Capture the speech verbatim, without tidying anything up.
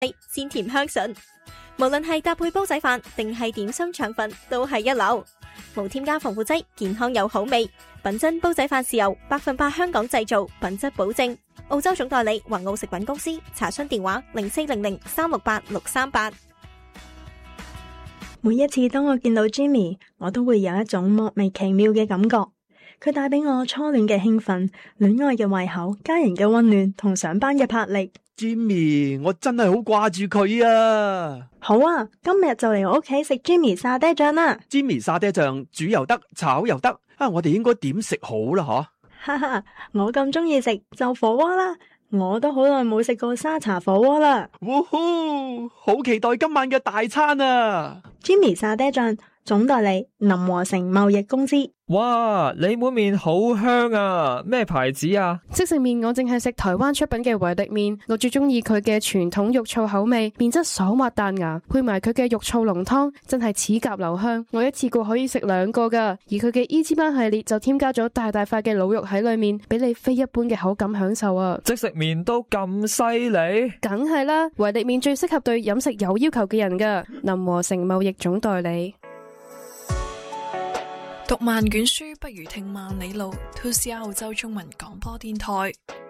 鮮甜香醇。無論係搭配煲仔飯定係點心腸粉，都係一流。無添加防腐劑，健康又好味。品質煲仔飯豉油，百分百香港製造，品質保證。澳洲總代理宏澳食品公司，查詢電話零四零零三六八六三八。 每一次當我見到 Jimmy， 我都會有一種莫名其妙嘅感覺。佢帶俾我初戀嘅興奮、戀愛嘅胃口、家人嘅溫暖同上班嘅魄力。 Jimmy， 我真係好掛住佢啊！ 好啊，今日就嚟我屋企食 Jimmy 沙爹醬啦。 Jimmy 沙爹醬煮又得，炒又得啊！我哋應該點食好啦？嗬， 哈哈，我咁中意食就火鍋啦。我都好耐冇食過沙茶火鍋啦。 嗚呼，好期待今晚嘅大餐啊 ！Jimmy 沙爹醬總代理林和成貿易公司。 哇，你碗麵好香啊！咩牌子啊？ 即食麵我淨係食台灣出品嘅維力麵，我最中意佢嘅傳統肉燥口味，麵質爽滑彈牙，配埋佢嘅肉燥濃湯，真係齒頰留香。我一次過可以食兩個噶，而佢嘅伊之班系列就添加咗大大塊嘅滷肉喺裏面，俾你非一般嘅口感享受啊！ 即食麵都咁犀利？ 梗係啦，維力麵最適合對飲食有要求嘅人噶。林和成貿易總代理。 讀萬卷書不如聽萬里路。two C R 澳洲中文廣播電台。